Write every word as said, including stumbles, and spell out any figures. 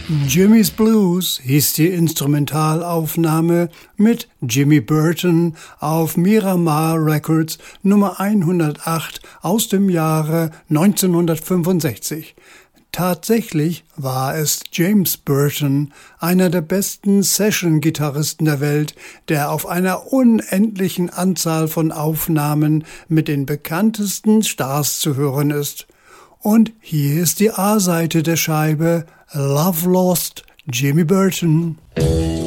Jimmy's Blues hieß die Instrumentalaufnahme mit Jimmy Burton auf Miramar Records Nummer hundertacht aus dem Jahre neunzehnhundertfünfundsechzig. Tatsächlich war es James Burton, einer der besten Session-Gitarristen der Welt, der auf einer unendlichen Anzahl von Aufnahmen mit den bekanntesten Stars zu hören ist. Und hier ist die A-Seite der Scheibe, Love Lost, Jimmy Burton.